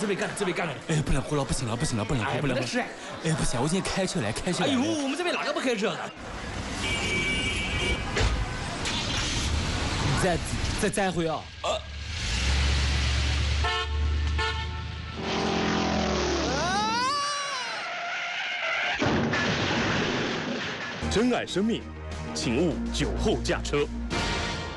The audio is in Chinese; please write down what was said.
准备赶了。 哎，不能胡了，不行了，不能胡，不能。 是。 哎，不行，我今天开车来。 哎呦，我们这边哪个不开车的？ 再会啊！ 珍爱生命，请勿酒后驾车。